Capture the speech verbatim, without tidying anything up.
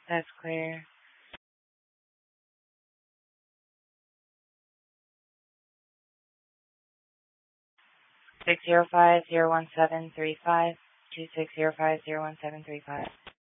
That's clear. Six zero five zero one seven three five two six zero five zero one seven three five.